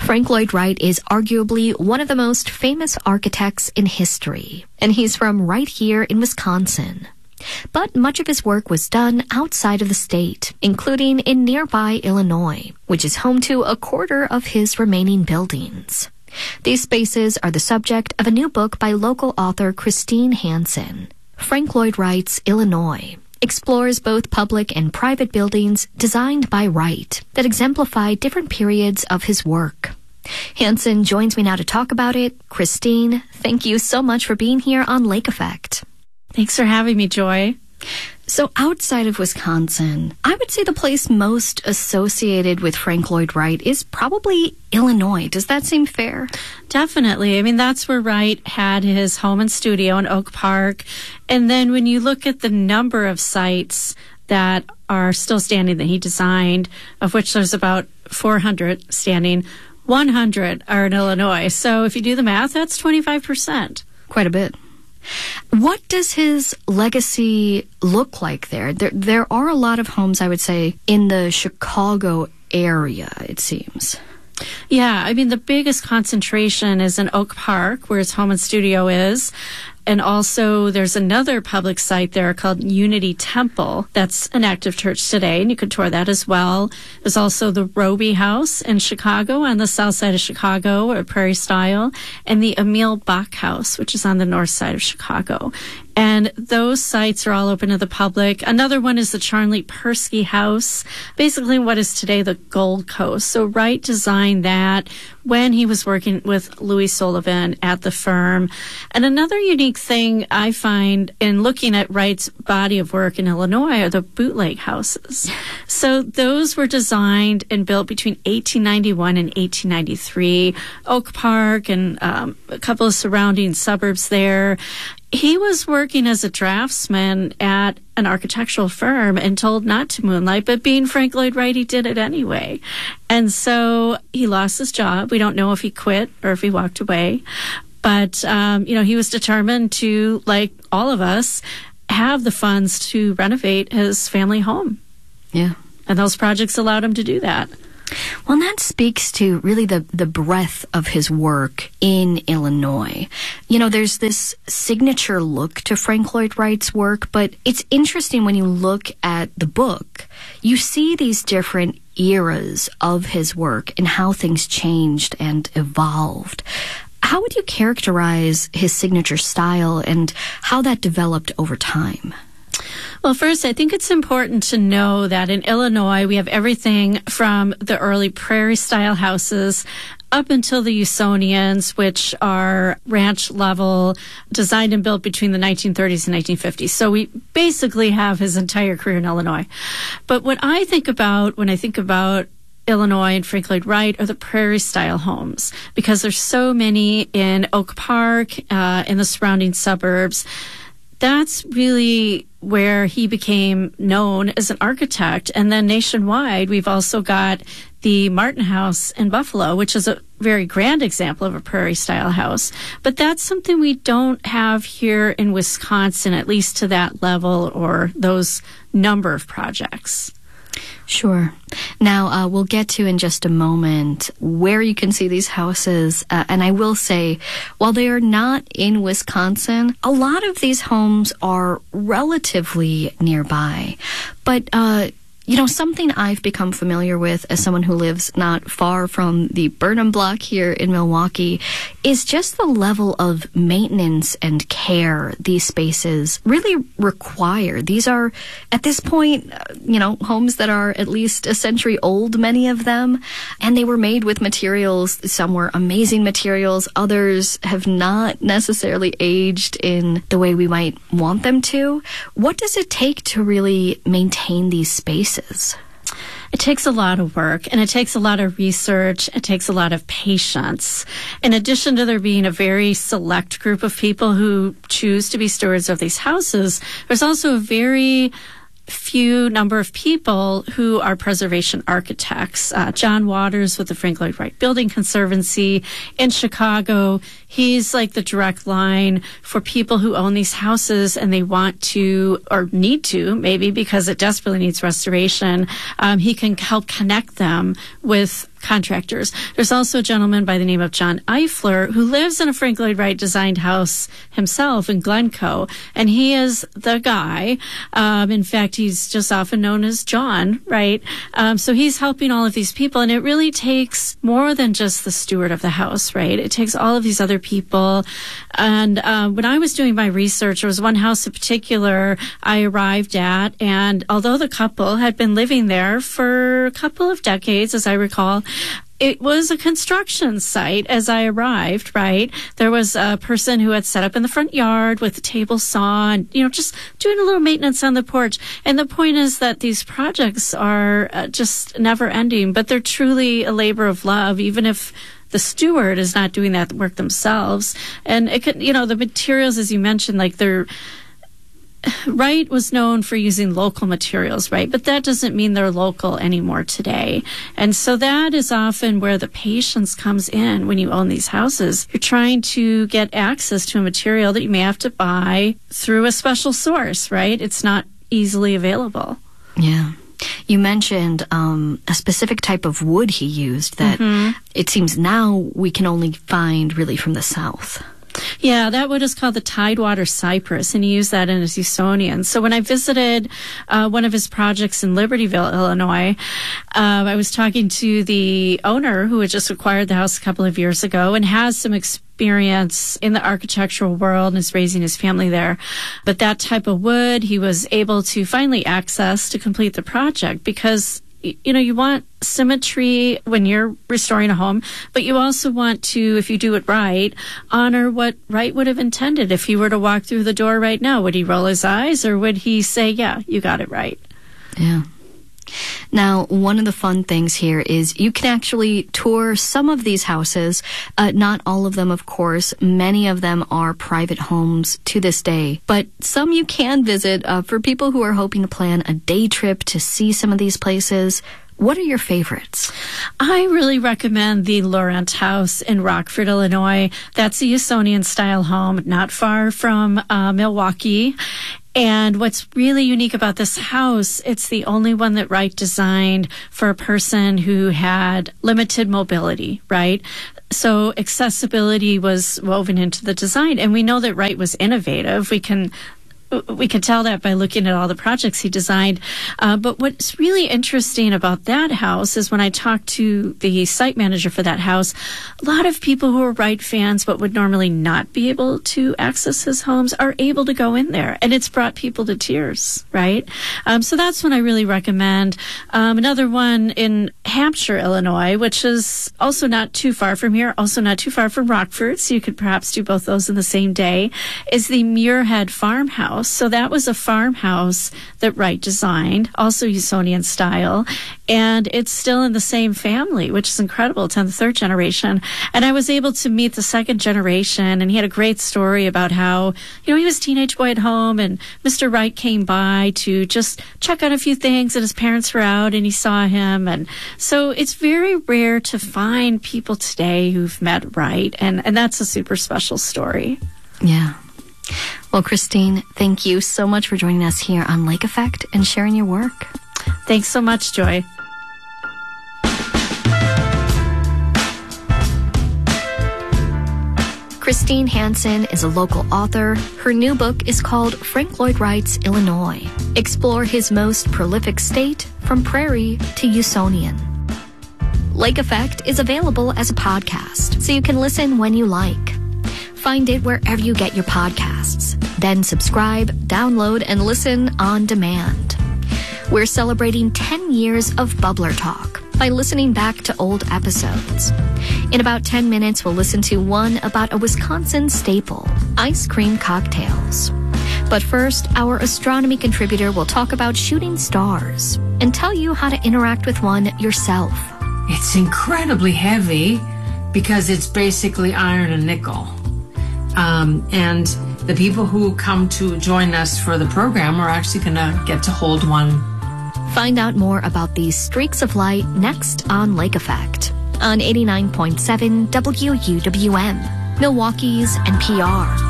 Frank Lloyd Wright is arguably one of the most famous architects in history, and he's from right here in Wisconsin. But much of his work was done outside of the state, including in nearby Illinois, which is home to a quarter of his remaining buildings. These spaces are the subject of a new book by local author Christine Hansen. Frank Lloyd Wright's Illinois explores both public and private buildings designed by Wright that exemplify different periods of his work. Hansen joins me now to talk about it. Christine, thank you so much for being here on Lake Effect. Thanks for having me, Joy. So outside of Wisconsin, I would say the place most associated with Frank Lloyd Wright is probably Illinois. Does that seem fair? Definitely. I mean, that's where Wright had his home and studio in Oak Park. And then when you look at the number of sites that are still standing that he designed, of which there's about 400 standing, 100 are in Illinois. So if you do the math, that's 25%. Quite a bit. What does his legacy look like there? There are a lot of homes, I would say, in the Chicago area, it seems. Yeah, I mean, the biggest concentration is in Oak Park, where his home and studio is. And also there's another public site there called Unity Temple that's an active church today, and you could tour that as well. There's also the Roby House in Chicago on the south side of Chicago, or Prairie Style, and the Emil Bach House, which is on the north side of Chicago. And those sites are all open to the public. Another one is the Charlie Persky House, basically what is today the Gold Coast. So Wright designed that when he was working with Louis Sullivan at the firm. And another unique thing I find in looking at Wright's body of work in Illinois are the bootleg houses. So those were designed and built between 1891 and 1893. Oak Park and a couple of surrounding suburbs there. He was working as a draftsman at an architectural firm and told not to moonlight, but being Frank Lloyd Wright, he did it anyway. And so he lost his job. We don't know if he quit or if he walked away. But, he was determined to, like all of us, have the funds to renovate his family home. Yeah. And those projects allowed him to do that. Well, that speaks to really the breadth of his work in Illinois. There's this signature look to Frank Lloyd Wright's work, but it's interesting when you look at the book, you see these different eras of his work and how things changed and evolved. How would you characterize his signature style and how that developed over time? Well, first, I think it's important to know that in Illinois, we have everything from the early prairie-style houses up until the Usonians, which are ranch-level, designed and built between the 1930s and 1950s. So we basically have his entire career in Illinois. But what I think about when I think about Illinois and Frank Lloyd Wright are the prairie-style homes, because there's so many in Oak Park, in the surrounding suburbs. That's really where he became known as an architect. And then nationwide, we've also got the Martin House in Buffalo, which is a very grand example of a prairie-style house. But that's something we don't have here in Wisconsin, at least to that level or those number of projects. Sure. Now, we'll get to in just a moment where you can see these houses. And I will say, while they are not in Wisconsin, a lot of these homes are relatively nearby. But, something I've become familiar with as someone who lives not far from the Burnham Block here in Milwaukee is just the level of maintenance and care these spaces really require. These are, at this point, homes that are at least a century old, many of them, and they were made with materials. Some were amazing materials. Others have not necessarily aged in the way we might want them to. What does it take to really maintain these spaces? It takes a lot of work, and it takes a lot of research. It takes a lot of patience. In addition to there being a very select group of people who choose to be stewards of these houses, there's also a very few number of people who are preservation architects. John Waters with the Frank Lloyd Wright Building Conservancy in Chicago. He's like the direct line for people who own these houses and they want to or need to, maybe because it desperately needs restoration. He can help connect them with contractors. There's also a gentleman by the name of John Eifler who lives in a Frank Lloyd Wright designed house himself in Glencoe, and he is the guy. In fact, he's just often known as John, right? So he's helping all of these people, and it really takes more than just the steward of the house, right? It takes all of these other people. And when I was doing my research, there was one house in particular I arrived at, and although the couple had been living there for a couple of decades, as I recall, it was a construction site as I arrived, right? There was a person who had set up in the front yard with a table saw and, just doing a little maintenance on the porch. And the point is that these projects are just never ending, but they're truly a labor of love, even if the steward is not doing that work themselves. And it could, the materials, as you mentioned, like Wright was known for using local materials, right? But that doesn't mean they're local anymore today. And so that is often where the patience comes in when you own these houses. You're trying to get access to a material that you may have to buy through a special source, right? It's not easily available. Yeah. You mentioned a specific type of wood he used that it seems now we can only find really from the South. Yeah, that wood is called the Tidewater cypress, and he used that in his Usonian. So when I visited one of his projects in Libertyville, Illinois, I was talking to the owner who had just acquired the house a couple of years ago and has some experience in the architectural world and is raising his family there. But that type of wood he was able to finally access to complete the project because you want symmetry when you're restoring a home, but you also want to, if you do it right, honor what Wright would have intended. If he were to walk through the door right now, would he roll his eyes or would he say, yeah, you got it right? Yeah. Now, one of the fun things here is you can actually tour some of these houses. Not all of them, of course. Many of them are private homes to this day. But some you can visit for people who are hoping to plan a day trip to see some of these places. What are your favorites? I really recommend the Laurent House in Rockford, Illinois. That's a Usonian-style home, not far from Milwaukee. And what's really unique about this house, it's the only one that Wright designed for a person who had limited mobility, right? So accessibility was woven into the design. And we know that Wright was innovative. We can tell that by looking at all the projects he designed. But what's really interesting about that house is when I talked to the site manager for that house, a lot of people who are Wright fans but would normally not be able to access his homes are able to go in there. And it's brought people to tears, right? So that's one I really recommend. Another one in Hampshire, Illinois, which is also not too far from here, also not too far from Rockford, so you could perhaps do both those in the same day, is the Muirhead Farmhouse. So that was a farmhouse that Wright designed, also Usonian style, and it's still in the same family, which is incredible. It's on the third generation. And I was able to meet the second generation, and he had a great story about how, he was a teenage boy at home, and Mr. Wright came by to just check on a few things, and his parents were out, and he saw him. And so it's very rare to find people today who've met Wright, and that's a super special story. Yeah. Well, Christine, thank you so much for joining us here on Lake Effect and sharing your work. Thanks so much, Joy. Christine Hansen is a local author. Her new book is called Frank Lloyd Wright's Illinois. Explore his most prolific state from prairie to Usonian. Lake Effect is available as a podcast, so you can listen when you like. Find it wherever you get your podcasts. Then subscribe, download, and listen on demand. We're celebrating 10 years of Bubbler Talk by listening back to old episodes. In about 10 minutes, we'll listen to one about a Wisconsin staple, ice cream cocktails. But first, our astronomy contributor will talk about shooting stars and tell you how to interact with one yourself. It's incredibly heavy because it's basically iron and nickel. And the people who come to join us for the program are actually going to get to hold one. Find out more about these streaks of light next on Lake Effect on 89.7 WUWM, Milwaukee's NPR.